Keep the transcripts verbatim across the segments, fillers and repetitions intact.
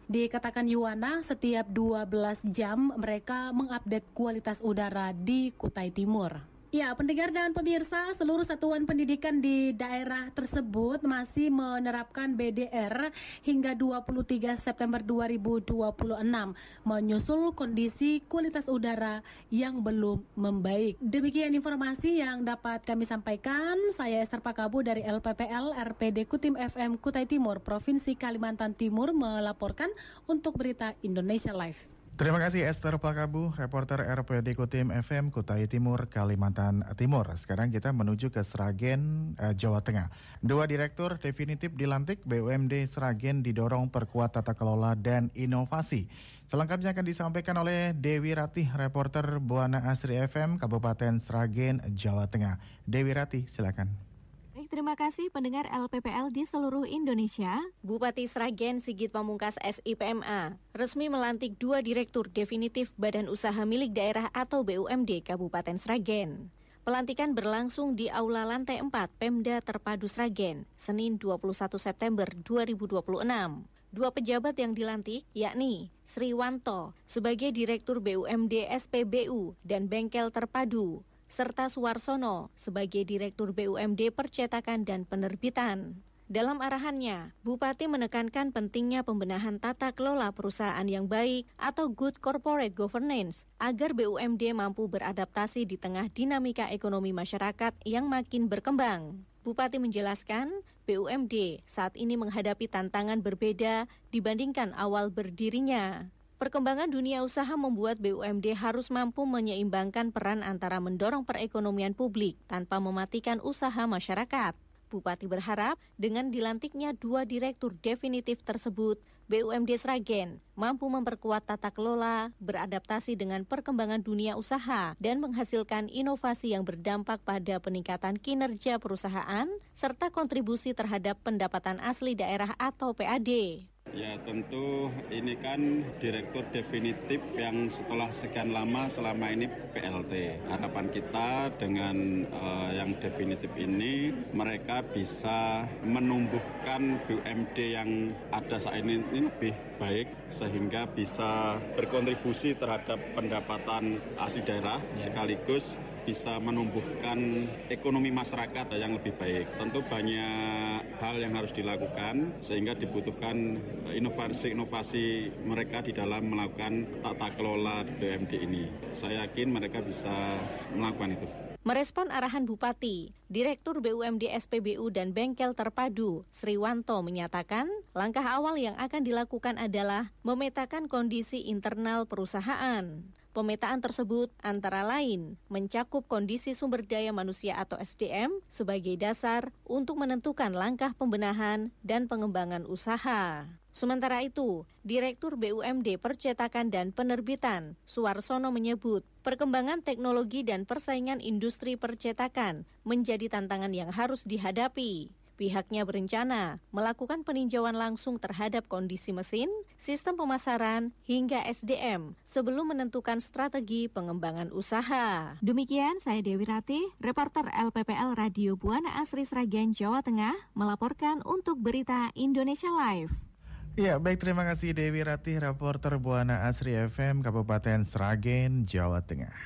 Dikatakan Yuwana, setiap dua belas jam mereka mengupdate kualitas udara di Kutai Timur. Ya, pendengar dan pemirsa, seluruh satuan pendidikan di daerah tersebut masih menerapkan B D R hingga dua puluh tiga September dua ribu dua puluh enam, menyusul kondisi kualitas udara yang belum membaik. Demikian informasi yang dapat kami sampaikan. Saya Esther Pakabu dari L P P L R P D Kutim F M Kutai Timur, Provinsi Kalimantan Timur melaporkan untuk berita Indonesia Live. Terima kasih Esther Pakabu, reporter R P D Kutim F M Kutai Timur, Kalimantan Timur. Sekarang kita menuju ke Sragen, eh, Jawa Tengah. Dua direktur definitif dilantik, B U M D Sragen didorong perkuat tata kelola dan inovasi. Selengkapnya akan disampaikan oleh Dewi Ratih, reporter Buana Asri F M Kabupaten Sragen, Jawa Tengah. Dewi Ratih, silakan. Baik, terima kasih pendengar L P P L di seluruh Indonesia. Bupati Sragen Sigit Pamungkas S I P M A resmi melantik dua direktur definitif Badan Usaha Milik Daerah atau B U M D Kabupaten Sragen. Pelantikan berlangsung di Aula Lantai empat Pemda Terpadu Sragen, Senin dua puluh satu September dua ribu dua puluh enam. Dua pejabat yang dilantik yakni Sri Wanto sebagai Direktur B U M D S P B U dan Bengkel Terpadu, serta Suwarsono sebagai Direktur B U M D Percetakan dan Penerbitan. Dalam arahannya, Bupati menekankan pentingnya pembenahan tata kelola perusahaan yang baik atau good corporate governance agar B U M D mampu beradaptasi di tengah dinamika ekonomi masyarakat yang makin berkembang. Bupati menjelaskan, B U M D saat ini menghadapi tantangan berbeda dibandingkan awal berdirinya. Perkembangan dunia usaha membuat B U M D harus mampu menyeimbangkan peran antara mendorong perekonomian publik tanpa mematikan usaha masyarakat. Bupati berharap dengan dilantiknya dua direktur definitif tersebut, B U M D Sragen mampu memperkuat tata kelola, beradaptasi dengan perkembangan dunia usaha, dan menghasilkan inovasi yang berdampak pada peningkatan kinerja perusahaan, serta kontribusi terhadap pendapatan asli daerah atau P A D. Ya, tentu ini kan direktur definitif yang setelah sekian lama selama ini P L T. Harapan kita dengan uh, yang definitif ini mereka bisa menumbuhkan B U M D yang ada saat ini, ini lebih baik sehingga bisa berkontribusi terhadap pendapatan asli daerah sekaligus bisa menumbuhkan ekonomi masyarakat yang lebih baik. Tentu banyak hal yang harus dilakukan sehingga dibutuhkan inovasi-inovasi mereka di dalam melakukan tata kelola B U M D ini. Saya yakin mereka bisa melakukan itu. Merespon arahan Bupati, Direktur B U M D S P B U dan Bengkel Terpadu, Sri Wanto menyatakan, langkah awal yang akan dilakukan adalah memetakan kondisi internal perusahaan. Pemetaan tersebut antara lain mencakup kondisi sumber daya manusia atau S D M sebagai dasar untuk menentukan langkah pembenahan dan pengembangan usaha. Sementara itu, Direktur B U M D Percetakan dan Penerbitan, Suwarsono menyebut, perkembangan teknologi dan persaingan industri percetakan menjadi tantangan yang harus dihadapi. Pihaknya berencana melakukan peninjauan langsung terhadap kondisi mesin, sistem pemasaran, hingga S D M sebelum menentukan strategi pengembangan usaha. Demikian saya Dewi Ratih, reporter L P P L Radio Buana Asri Sragen, Jawa Tengah, melaporkan untuk berita Indonesia Live. Ya, baik, terima kasih Dewi Ratih, reporter Buana Asri F M Kabupaten Sragen, Jawa Tengah.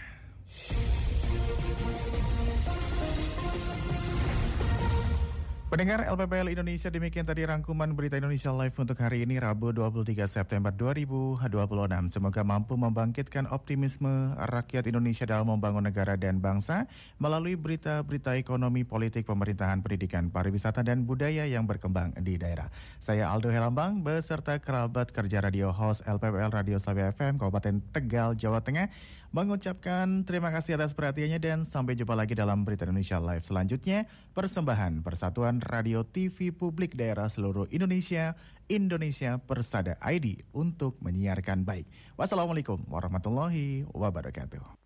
Pendengar L P P L Indonesia, demikian tadi rangkuman berita Indonesia Live untuk hari ini Rabu dua puluh tiga September dua ribu dua puluh enam. Semoga mampu membangkitkan optimisme rakyat Indonesia dalam membangun negara dan bangsa melalui berita-berita ekonomi, politik, pemerintahan, pendidikan, pariwisata, dan budaya yang berkembang di daerah. Saya Aldo Helambang beserta kerabat kerja radio host L P P L Radio Sabia F M Kabupaten Tegal, Jawa Tengah mengucapkan terima kasih atas perhatiannya dan sampai jumpa lagi dalam berita Indonesia Live selanjutnya. Persembahan Persatuan Radio T V Publik Daerah Seluruh Indonesia, Indonesia Persada I D untuk menyiarkan baik. Wassalamualaikum warahmatullahi wabarakatuh.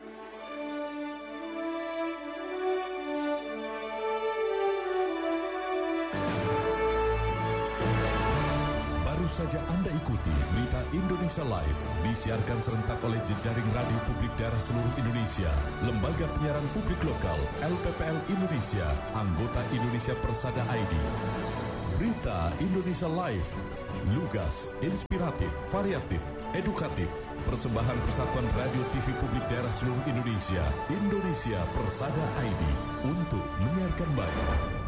Saja Anda ikuti berita Indonesia Live disiarkan serentak oleh jejaring radio publik daerah seluruh Indonesia, lembaga penyiaran publik lokal L P P L Indonesia, anggota Indonesia Persada I D. Berita Indonesia Live lugas, inspiratif, variatif, edukatif. Persembahan Persatuan Radio T V Publik Daerah Seluruh Indonesia, Indonesia Persada I D, untuk menyiarkan baik.